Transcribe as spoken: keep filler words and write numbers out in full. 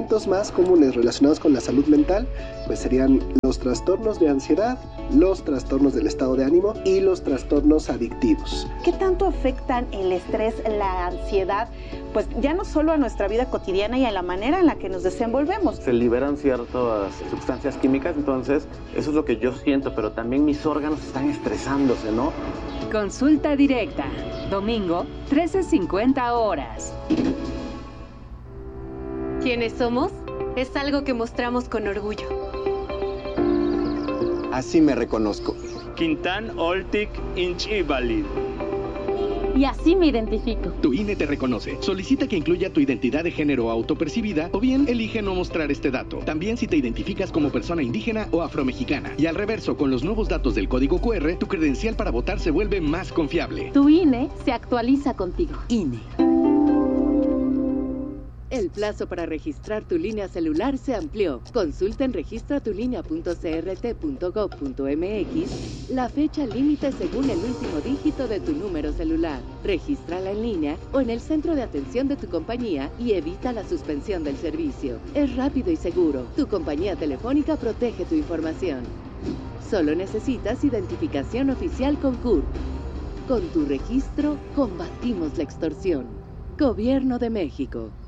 padecimientos más comunes relacionados con la salud mental, pues serían los trastornos de ansiedad, los trastornos del estado de ánimo y los trastornos adictivos. ¿Qué tanto afectan el estrés, la ansiedad, pues ya no solo a nuestra vida cotidiana y a la manera en la que nos desenvolvemos? Se liberan ciertas sustancias químicas, entonces eso es lo que yo siento, pero también mis órganos están estresándose, ¿no? Consulta directa, domingo, trece cincuenta horas. ¿Quiénes somos? Es algo que mostramos con orgullo. Así me reconozco. Quintan Oltic Inchivalid. Y así me identifico. Tu I N E te reconoce. Solicita que incluya tu identidad de género autopercibida o bien elige no mostrar este dato. También si te identificas como persona indígena o afromexicana. Y al reverso, con los nuevos datos del código cu erre, tu credencial para votar se vuelve más confiable. Tu I N E se actualiza contigo. I N E. El plazo para registrar tu línea celular se amplió. Consulta en registratulinea punto c r t punto gov punto m x la fecha límite según el último dígito de tu número celular. Regístrala en línea o en el centro de atención de tu compañía y evita la suspensión del servicio. Es rápido y seguro. Tu compañía telefónica protege tu información. Solo necesitas identificación oficial con C U R P. Con tu registro, combatimos la extorsión. Gobierno de México.